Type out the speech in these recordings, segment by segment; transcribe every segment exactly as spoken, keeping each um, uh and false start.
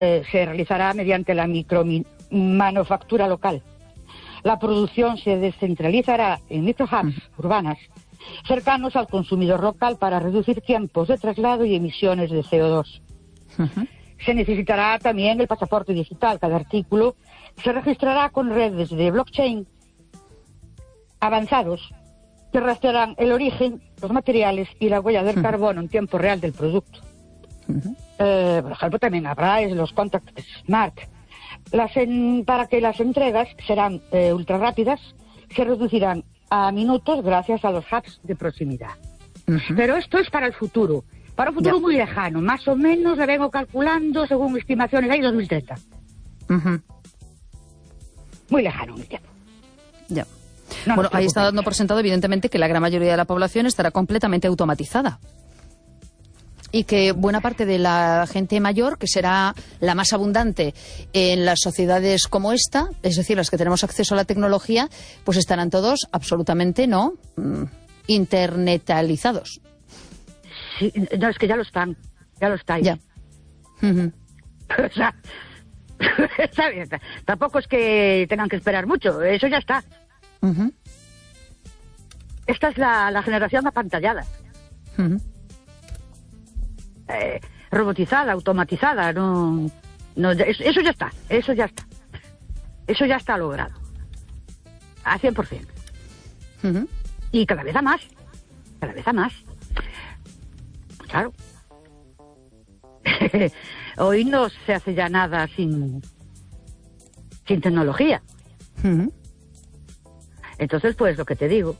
eh, se realizará mediante la micromanufactura local. La producción se descentralizará en microhubs uh-huh. urbanas cercanos al consumidor local para reducir tiempos de traslado y emisiones de C O dos. Uh-huh. Se necesitará también el pasaporte digital. Cada artículo se registrará con redes de blockchain avanzados que rastrearán el origen, los materiales y la huella del uh-huh. carbono en tiempo real del producto. Uh-huh. Eh, por ejemplo, también habrá los Contact Smart. Las en, para que las entregas serán eh, ultra rápidas, se reducirán a minutos gracias a los hubs de proximidad. Uh-huh. Pero esto es para el futuro, para un futuro ya. muy lejano, más o menos le vengo calculando según estimaciones ahí dos mil treinta. Uh-huh. Muy lejano en el tiempo. Ya. No bueno, ahí está dando por sentado evidentemente que la gran mayoría de la población estará completamente automatizada. Y que buena parte de la gente mayor, que será la más abundante en las sociedades como esta, es decir, las que tenemos acceso a la tecnología, pues estarán todos absolutamente, ¿no?, internetalizados. Sí, no, es que ya lo están, ya lo estáis. Ya. Uh-huh. O sea, ¿sabes? Tampoco es que tengan que esperar mucho, eso ya está. Uh-huh. Esta es la, la generación apantallada. Uh-huh. Eh, robotizada, automatizada, no, no eso, eso ya está, eso ya está, eso ya está logrado, a cien por ciento. Uh-huh. Y cada vez a más, cada vez a más. Claro. Hoy no se hace ya nada sin, sin tecnología. Uh-huh. Entonces, pues lo que te digo.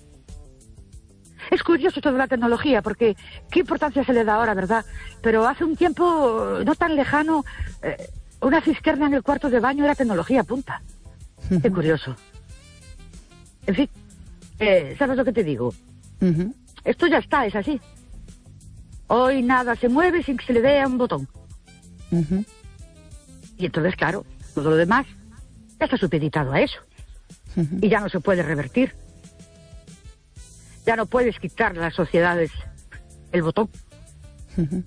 Es curioso toda la tecnología, porque qué importancia se le da ahora, ¿verdad? Pero hace un tiempo no tan lejano, eh, una cisterna en el cuarto de baño era tecnología punta. Uh-huh. Qué curioso. En fin, eh, ¿sabes lo que te digo? Uh-huh. Esto ya está, es así. Hoy nada se mueve sin que se le dé a un botón. Uh-huh. Y entonces, claro, todo lo demás ya está supeditado a eso. Uh-huh. Y ya no se puede revertir. Ya no puedes quitar a las sociedades el botón. Uh-huh.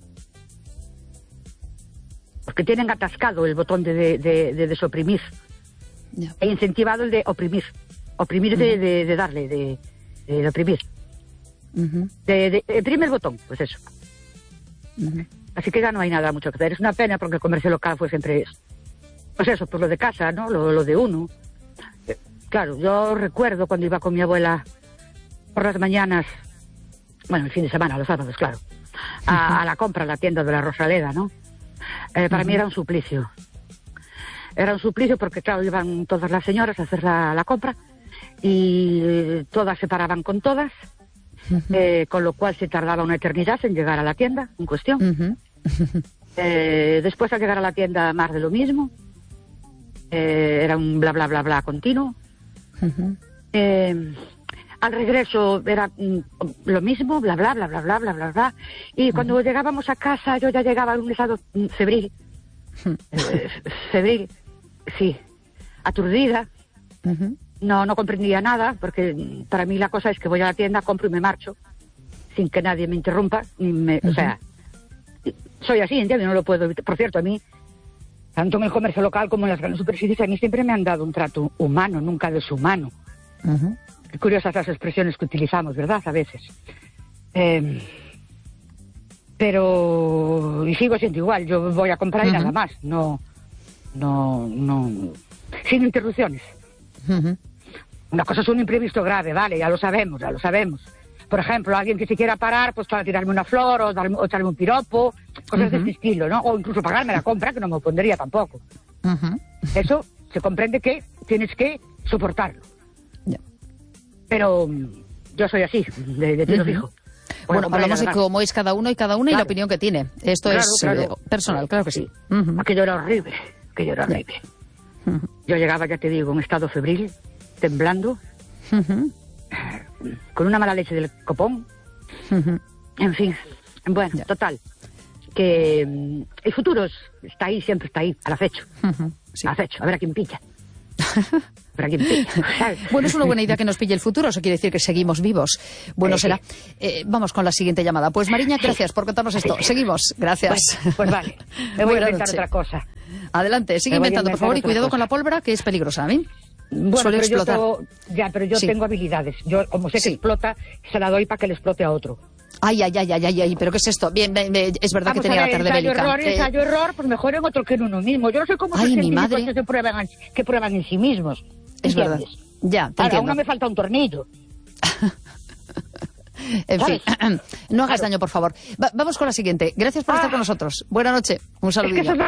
Porque tienen atascado el botón de, de, de, de desoprimir. Yeah. E incentivado el de oprimir. Oprimir uh-huh. de, de, de darle, de, de oprimir. Uh-huh. De, de, de oprimir el botón, pues eso. Uh-huh. Así que ya no hay nada mucho que hacer. Es una pena porque el comercio local fue siempre eso. Pues eso, pues lo de casa, ¿no? Lo, lo de uno. Claro, yo recuerdo cuando iba con mi abuela por las mañanas, bueno, el fin de semana, los sábados, claro, a, a la compra, a la tienda de la Rosaleda, ¿no? Eh, para uh-huh. mí era un suplicio. Era un suplicio porque, claro, iban todas las señoras a hacer la, la compra y todas se paraban con todas, uh-huh. eh, con lo cual se tardaba una eternidad en llegar a la tienda en cuestión. Uh-huh. eh, después, al llegar a la tienda, más de lo mismo. Eh, era un bla, bla, bla, bla continuo. Uh-huh. Eh... Al regreso era mm, lo mismo, bla, bla, bla, bla, bla, bla, bla, bla. Y cuando uh-huh. llegábamos a casa, yo ya llegaba en un estado mm, febril. Uh-huh. Eh, febril, sí. Aturdida. Uh-huh. No, no comprendía nada, porque para mí la cosa es que voy a la tienda, compro y me marcho, sin que nadie me interrumpa. Ni me, uh-huh. O sea, soy así, ¿entiendes? No lo puedo evitar. Por cierto, a mí, tanto en el comercio local como en las grandes superficies, a mí siempre me han dado un trato humano, nunca deshumano. Uh-huh. Qué curiosas las expresiones que utilizamos, ¿verdad? A veces. Eh, pero... Y sigo siendo igual. Yo voy a comprar y uh-huh. nada más. No... No... no sin interrupciones. Uh-huh. Una cosa es un imprevisto grave, vale, ya lo sabemos, ya lo sabemos. Por ejemplo, alguien que se quiera parar, pues para tirarme una flor o, darme, o echarme un piropo, cosas uh-huh. de este estilo, ¿no? O incluso pagarme la compra, que no me opondría tampoco. Uh-huh. Eso se comprende que tienes que soportarlo. Pero yo soy así, de, de tiro uh-huh. fijo. Bueno, bueno hablamos de cómo es cada uno y cada una claro. y la opinión que tiene. Esto claro, es claro. Eh, personal, claro que sí. sí. Uh-huh. Aquello era horrible, aquello era horrible. Uh-huh. Yo llegaba, ya te digo, en estado febril, temblando, uh-huh. con una mala leche del copón. Uh-huh. En fin, bueno, ya. Total. Que um, el futuro está ahí, siempre está ahí, al acecho. Uh-huh. Sí. Al acecho, a ver a quién pilla. Para quien pille, bueno, es una buena idea que nos pille el futuro, eso quiere decir que seguimos vivos. Bueno, eh, será. Eh, vamos con la siguiente llamada. Pues Mariña, gracias por contarnos esto. Seguimos, gracias. Bueno, pues vale, me voy a inventar otra cosa. Adelante, sigue inventando, por favor, y cuidado cosa. con la pólvora, que es peligrosa, ¿a mí? Bueno, Suele pero explotar. Yo tengo, ya, pero yo sí. tengo habilidades. Yo, como sé que sí. explota, se la doy para que le explote a otro. Ay, ay, ay, ay, ay, ay, pero ¿qué es esto? Bien, bien, bien es verdad Vamos que tenía ver, la tarde bélica. Error, eh... ensayo, error, pues mejor en otro que en uno mismo. Yo no sé cómo ay, se mi madre. que prueban, que prueban en sí mismos. Es verdad. Ya, te Ahora, entiendo. aún no me falta un tornillo. En fin, no hagas claro. daño, por favor. Va, vamos con la siguiente. Gracias por ah. estar con nosotros. Buenas noches. Un saludillo. Es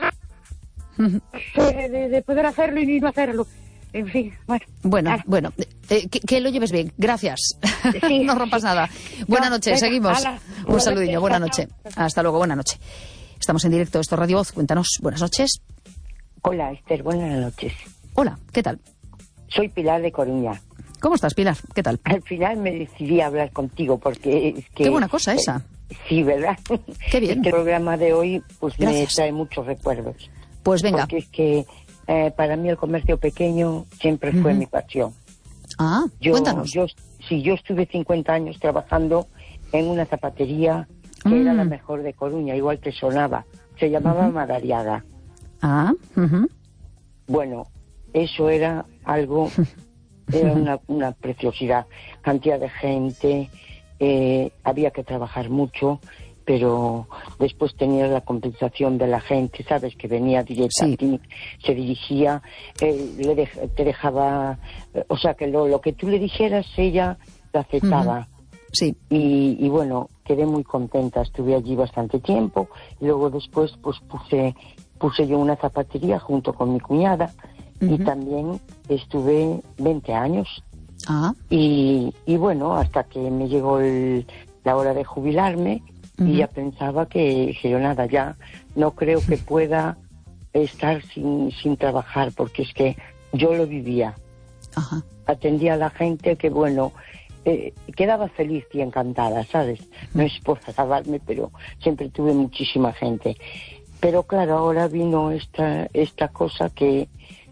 que eso es de, de poder hacerlo y no hacerlo. En fin, bueno. Bueno, ala. bueno, eh, que, que lo lleves bien. Gracias. Sí, no rompas sí. nada. Buenas no, noches, venga, seguimos. ala. Un saludillo, buenas noches. Hasta luego, buenas noches. Estamos en directo, esto es Radio Voz. Cuéntanos, buenas noches. Hola, Esther, buenas noches. Hola, ¿qué tal? Soy Pilar de Coruña. ¿Cómo estás, Pilar? ¿Qué tal? Al final me decidí a hablar contigo porque es que... Qué buena cosa esa. Eh, sí, ¿verdad? Qué bien. Este programa de hoy pues Gracias. me trae muchos recuerdos. Pues venga. Porque es que eh, para mí el comercio pequeño siempre fue uh-huh. mi pasión. Ah, yo, cuéntanos. Yo, sí, yo estuve cincuenta años trabajando en una zapatería que mm. era la mejor de Coruña, igual te sonaba. Se llamaba uh-huh. Madariaga. Ah, uh-huh. Bueno, eso era algo... Era una, una preciosidad, cantidad de gente, eh, había que trabajar mucho, pero después tenías la compensación de la gente, ¿sabes? Que venía directa sí. a ti, se dirigía, eh, le dej, te dejaba, eh, o sea, que lo, lo que tú le dijeras, ella lo aceptaba. Uh-huh. Sí. Y, y bueno, quedé muy contenta, estuve allí bastante tiempo, y luego después pues puse, puse yo una zapatería junto con mi cuñada, y uh-huh. también estuve veinte años. Ah. Y, y bueno, hasta que me llegó el, la hora de jubilarme, uh-huh. y ya pensaba que, que yo nada, ya no creo que pueda estar sin, sin trabajar, porque es que yo lo vivía. Ajá. Atendía a la gente que, bueno, eh, quedaba feliz y encantada, ¿sabes? Uh-huh. No es por alabarme, pero siempre tuve muchísima gente. Pero claro, ahora vino esta, esta cosa que...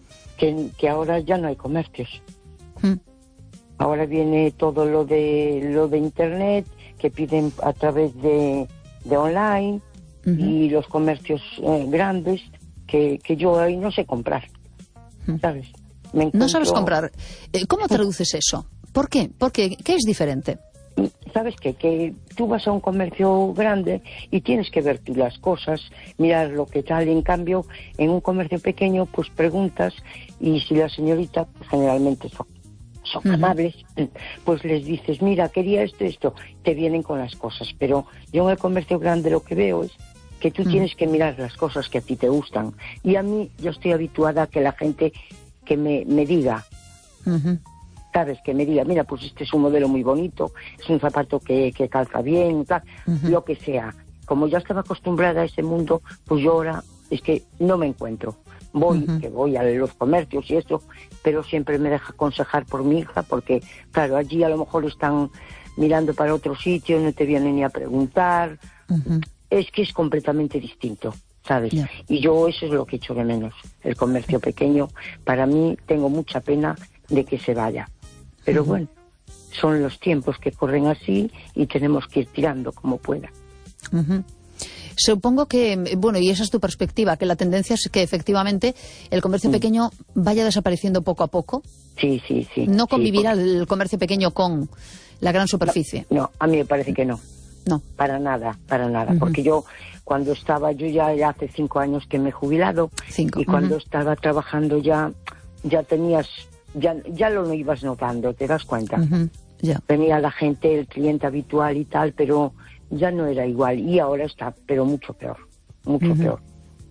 Que, que ahora ya no hay comercios. Mm. Ahora viene todo lo de lo de internet que piden a través de, de online uh-huh. y los comercios eh, grandes que, que yo ahí no sé comprar, mm. ¿sabes? Me encuentro... No sabes comprar. ¿Cómo traduces eso? ¿Por qué? ¿Por qué? ¿Qué es diferente? ¿Sabes qué? Que tú vas a un comercio grande y tienes que ver tú las cosas, mirar lo que tal, y en cambio en un comercio pequeño pues preguntas y si la señorita pues, generalmente son, son uh-huh. amables, pues les dices, mira, quería esto, esto, te vienen con las cosas, pero yo en el comercio grande lo que veo es que tú uh-huh. tienes que mirar las cosas que a ti te gustan, y a mí yo estoy habituada a que la gente que me, me diga, uh-huh. ¿sabes? Que me diga, mira, pues este es un modelo muy bonito, es un zapato que, que calza bien, tal, uh-huh. lo que sea. Como ya estaba acostumbrada a ese mundo, pues yo ahora es que no me encuentro. Voy, uh-huh. que voy a los comercios y esto, pero siempre me deja aconsejar por mi hija, porque, claro, allí a lo mejor están mirando para otro sitio, no te vienen ni a preguntar. Uh-huh. Es que es completamente distinto, ¿sabes? Yeah. Y yo eso es lo que echo de menos. El comercio pequeño, para mí, tengo mucha pena de que se vaya. Pero uh-huh. bueno, son los tiempos que corren así y tenemos que ir tirando como pueda. Uh-huh. Supongo que, bueno, y esa es tu perspectiva, que la tendencia es que efectivamente el comercio mm. pequeño vaya desapareciendo poco a poco. Sí, sí, sí. No convivirá sí, porque... el comercio pequeño con la gran superficie. No, no, a mí me parece que no. No. Para nada, para nada. Uh-huh. Porque yo, cuando estaba, yo ya, ya hace cinco años que me he jubilado. Cinco. Y cuando uh-huh. estaba trabajando ya, ya tenías... Ya, ya lo ibas notando, ¿te das cuenta? Uh-huh. Yeah. Venía la gente, el cliente habitual y tal, pero ya no era igual. Y ahora está, pero mucho peor, mucho uh-huh. peor.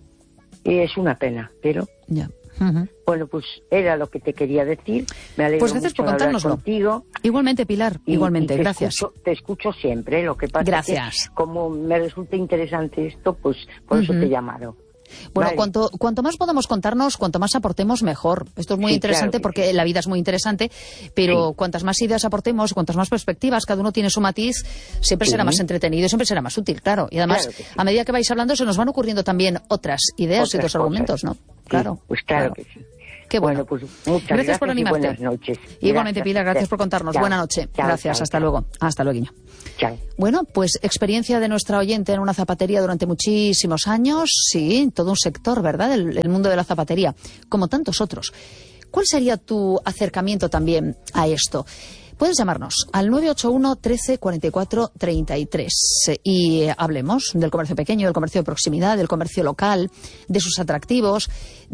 Y es una pena, pero... Yeah. Uh-huh. Bueno, pues era lo que te quería decir. Me alegro pues gracias mucho por contárnoslo. Contigo. Igualmente, Pilar, y, igualmente, y te gracias. Escucho, te escucho siempre, lo que pasa gracias. es que como me resulta interesante esto, pues por uh-huh. eso te he llamado. Bueno, vale. cuanto, cuanto más podamos contarnos, cuanto más aportemos, mejor. Esto es muy sí, interesante claro porque sí. la vida es muy interesante, pero sí. cuantas más ideas aportemos, cuantas más perspectivas, cada uno tiene su matiz, siempre sí. será más entretenido y siempre será más útil, claro. Y además, claro sí. a medida que vais hablando, se nos van ocurriendo también otras ideas otras y otros cosas. argumentos, ¿no? Sí, claro. Pues claro, claro que sí. Qué bueno. Bueno, pues muchas gracias, gracias por animarte. Y buenas noches. Igualmente, Gracias. Pilar, gracias por contarnos. Chao. Buena noche. Chao, gracias, chao, hasta chao. luego. Hasta luego. Chao. Bueno, pues experiencia de nuestra oyente en una zapatería durante muchísimos años. Sí, todo un sector, ¿verdad? El, el mundo de la zapatería, como tantos otros. ¿Cuál sería tu acercamiento también a esto? Puedes llamarnos al nueve ocho uno, trece, cuarenta y cuatro, treinta y tres y hablemos del comercio pequeño, del comercio de proximidad, del comercio local, de sus atractivos,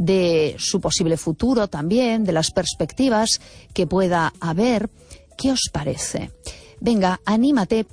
de su posible futuro también, de las perspectivas que pueda haber. ¿Qué os parece? Venga, anímate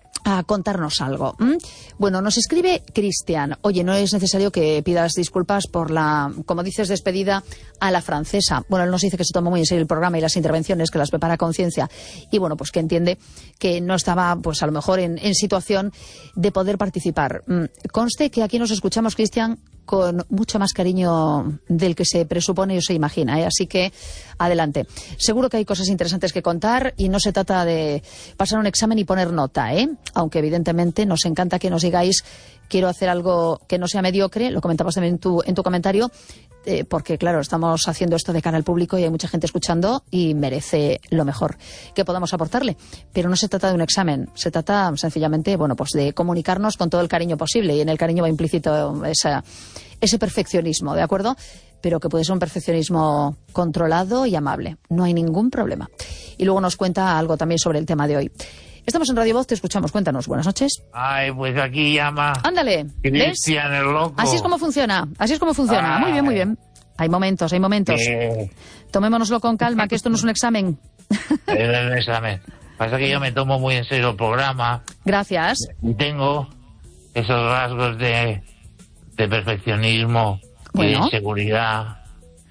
a contarnos algo. ¿Mm? Bueno, nos escribe Cristian. Oye, no es necesario que pidas disculpas por la, como dices, despedida a la francesa. Bueno, él nos dice que se tomó muy en serio el programa y las intervenciones, que las prepara a conciencia. Y bueno, pues que entiende que no estaba, pues a lo mejor en, en situación de poder participar. Mm, conste que aquí nos escuchamos, Cristian, con mucho más cariño del que se presupone o se imagina, ¿eh? Así que adelante. Seguro que hay cosas interesantes que contar y no se trata de pasar un examen y poner nota, ¿eh? Aunque evidentemente nos encanta que nos digáis quiero hacer algo que no sea mediocre, lo comentabas también en tu, en tu comentario, eh, porque claro, estamos haciendo esto de cara al público y hay mucha gente escuchando y merece lo mejor que podamos aportarle. Pero no se trata de un examen, se trata sencillamente, bueno, pues de comunicarnos con todo el cariño posible, y en el cariño va implícito esa, ese perfeccionismo, ¿de acuerdo? Pero que puede ser un perfeccionismo controlado y amable. No hay ningún problema. Y luego nos cuenta algo también sobre el tema de hoy. Estamos en Radio Voz, te escuchamos. Cuéntanos. Buenas noches. Ay, pues aquí llama... Ándale. Cristian, el loco. Así es como funciona. Así es como funciona. Ay. Muy bien, muy bien. Hay momentos, hay momentos. Eh, Tomémonoslo con calma, que esto no es un examen. es el examen. Pasa que yo me tomo muy en serio el programa Gracias. y tengo esos rasgos de, de perfeccionismo y Bueno. de inseguridad.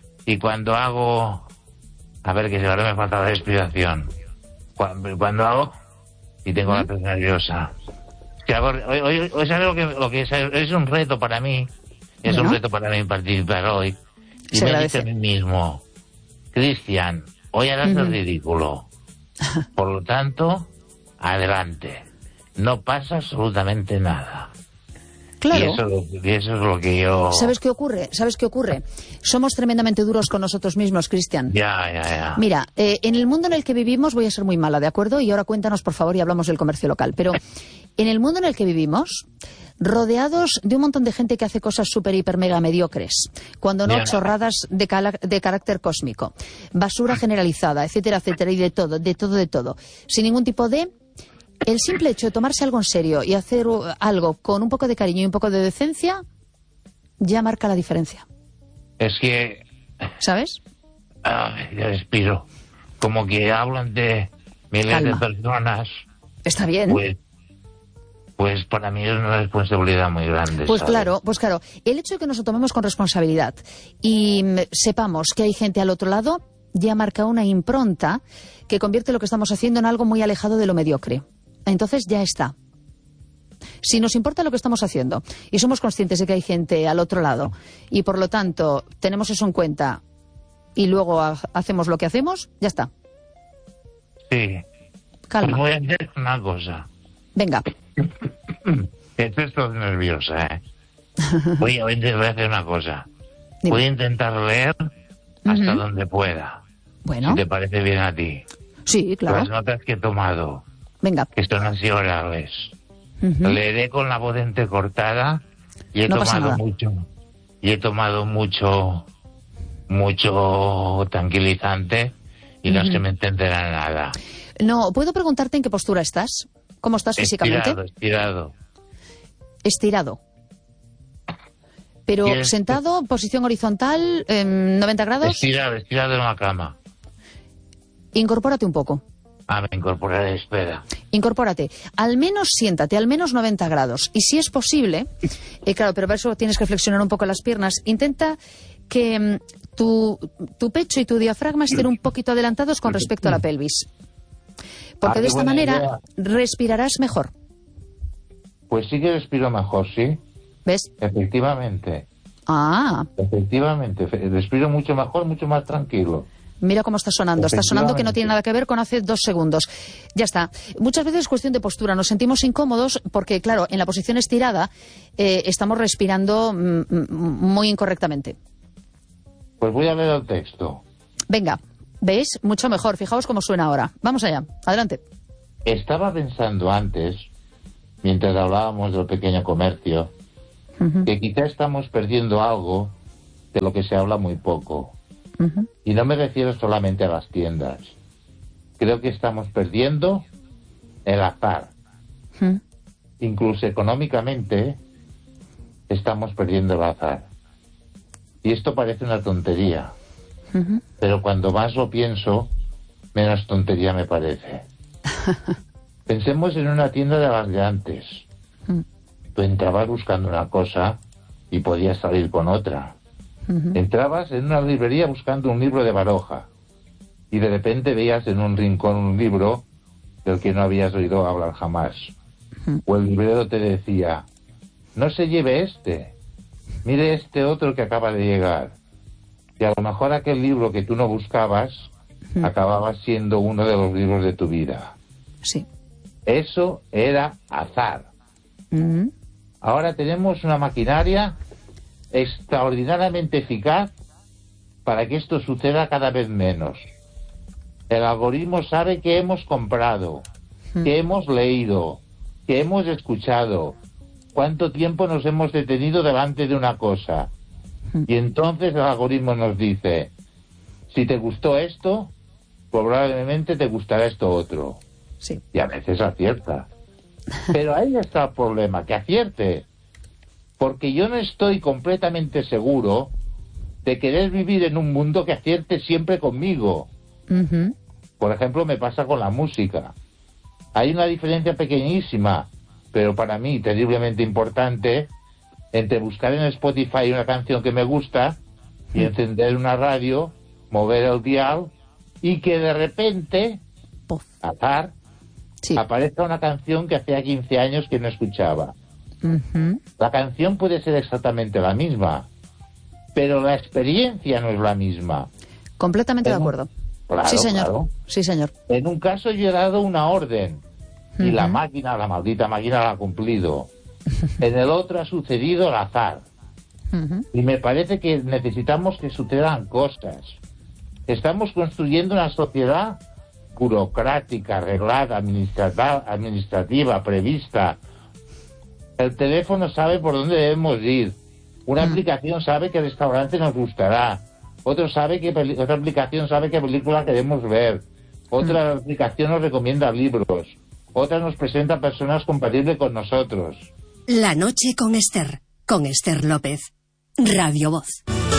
Y cuando hago... A ver, que ahora me falta la respiración. Cuando, cuando hago... Y tengo la piel nerviosa. Que hago, hoy, hoy, hoy ¿sabes lo que, lo que es? Es un reto para mí. Es Bueno. un reto para mí participar hoy. Y Se me he agradece. dicho a mí mismo, Cristian, hoy harás Ujú. el ridículo. Por lo tanto, adelante. No pasa absolutamente nada. Claro. Y eso, y eso es lo que yo... ¿Sabes qué ocurre? ¿Sabes qué ocurre? Somos tremendamente duros con nosotros mismos, Cristian. Ya, ya, ya. Mira, eh, en el mundo en el que vivimos, voy a ser muy mala, ¿de acuerdo? Y ahora cuéntanos, por favor, y hablamos del comercio local. Pero en el mundo en el que vivimos, rodeados de un montón de gente que hace cosas súper, hiper, mega mediocres, cuando no Ya. chorradas de, cala- de carácter cósmico, basura generalizada, etcétera, etcétera, y de todo, de todo, de todo, sin ningún tipo de... El simple hecho de tomarse algo en serio y hacer uh, algo con un poco de cariño y un poco de decencia, ya marca la diferencia. Es que... ¿Sabes? Ay, ya respiro. Como que hablan de miles Calma. de personas. Está bien. Pues, pues para mí es una responsabilidad muy grande. Pues ¿sabes? claro, pues claro. El hecho de que nos lo tomemos con responsabilidad y mm, sepamos que hay gente al otro lado, ya marca una impronta que convierte lo que estamos haciendo en algo muy alejado de lo mediocre. Entonces ya está. Si nos importa lo que estamos haciendo y somos conscientes de que hay gente al otro lado y por lo tanto tenemos eso en cuenta y luego ha- hacemos lo que hacemos, ya está. Sí. Calma. Pues voy a hacer una cosa. Venga. Esto estoy nerviosa, ¿eh? Voy a, voy a hacer una cosa. Dime. Voy a intentar leer hasta Ujú. donde pueda. Bueno. Si te parece bien a ti. Sí, claro. Las notas que he tomado, Venga. que son así orales. Ujú. Leeré con la voz entrecortada y he No pasa tomado nada. mucho. Y he tomado mucho, mucho tranquilizante y no Ujú. se me entenderá nada. No, ¿puedo preguntarte en qué postura estás? ¿Cómo estás físicamente? Estirado, estirado. Estirado. Pero ¿Quieres- sentado, posición horizontal, em, noventa grados. Estirado, estirado en la cama. Incorpórate un poco. Ah, me incorporaré, espera. Incorpórate. Al menos siéntate, al menos noventa grados. Y si es posible, eh, claro, pero para eso tienes que flexionar un poco las piernas, intenta que em, tu, tu pecho y tu diafragma estén un poquito adelantados con respecto a la pelvis. Porque Ah, de qué esta buena manera idea. respirarás mejor. Pues sí que respiro mejor, ¿sí? ¿Ves? Efectivamente. Ah, Efectivamente. Fe- Respiro mucho mejor, mucho más tranquilo. mira cómo está sonando. Está sonando que no Efectivamente. tiene nada que ver con hace dos segundos. Ya está. Muchas veces es cuestión de postura. Nos sentimos incómodos porque, claro, en la posición estirada eh, estamos respirando mm, mm, muy incorrectamente. Pues voy a leer el texto. Venga, ¿veis? Mucho mejor. Fijaos cómo suena ahora. Vamos allá. Adelante. Estaba pensando antes, mientras hablábamos del pequeño comercio, uh-huh. que quizá estamos perdiendo algo de lo que se habla muy poco. Uh-huh. Y no me refiero solamente a las tiendas. Creo que estamos perdiendo el azar. Uh-huh. Incluso económicamente estamos perdiendo el azar. Y esto parece una tontería. Uh-huh. Pero cuando más lo pienso, menos tontería me parece. Pensemos en una tienda de las de antes. Uh-huh. Tú entrabas buscando una cosa y podías salir con otra. Uh-huh. Entrabas en una librería buscando un libro de Baroja y de repente veías en un rincón un libro del que no habías oído hablar jamás. Uh-huh. O el librero te decía, no se lleve este, mire este otro que acaba de llegar. Y a lo mejor aquel libro que tú no buscabas uh-huh. acababa siendo uno de los libros de tu vida. Sí. Eso era azar. Uh-huh. Ahora tenemos una maquinaria extraordinariamente eficaz para que esto suceda cada vez menos. El algoritmo sabe que hemos comprado, uh-huh. que hemos leído, que hemos escuchado, cuánto tiempo nos hemos detenido delante de una cosa. Uh-huh. Y entonces el algoritmo nos dice, si te gustó esto, probablemente te gustará esto otro. Sí. Y a veces acierta. Pero ahí está el problema, que acierte. Porque yo no estoy completamente seguro de querer vivir en un mundo que acierte siempre conmigo. Uh-huh. Por ejemplo, me pasa con la música. Hay una diferencia pequeñísima, pero para mí terriblemente importante, entre buscar en Spotify una canción que me gusta y uh-huh. encender una radio, mover el dial y que de repente, Puff. azar, sí. aparezca una canción que hacía quince años que no escuchaba. Uh-huh. La canción puede ser exactamente la misma, pero la experiencia no es la misma. Completamente en de acuerdo. Claro, sí, señor. Claro. Sí, señor. En un caso yo he dado una orden uh-huh. y la máquina, la maldita máquina la ha cumplido. En el otro ha sucedido el azar. Uh-huh. Y me parece que necesitamos que sucedan cosas. Estamos construyendo una sociedad burocrática, arreglada, administrativa, administrativa, prevista. El teléfono sabe por dónde debemos ir. Una mm. aplicación sabe qué restaurante nos gustará. Otro sabe que peli- otra aplicación sabe qué película queremos ver. Otra mm. aplicación nos recomienda libros. Otra nos presenta personas compatibles con nosotros. La noche con Esther, con Esther López. Radio Voz.